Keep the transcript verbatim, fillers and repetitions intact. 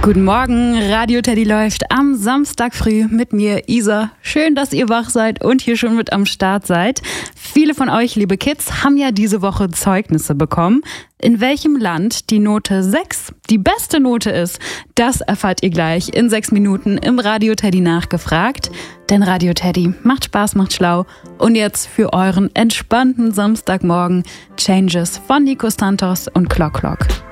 Guten Morgen, Radio Teddy läuft am Samstag früh mit mir, Isa. Schön, dass ihr wach seid und hier schon mit am Start seid. Viele von euch, liebe Kids, haben ja diese Woche Zeugnisse bekommen. In welchem Land die Note sechs die beste Note ist, das erfahrt ihr gleich in sechs Minuten im Radio Teddy nachgefragt. Denn Radio Teddy macht Spaß, macht schlau. Und jetzt für euren entspannten Samstagmorgen Changes von Nico Santos und Clock Clock.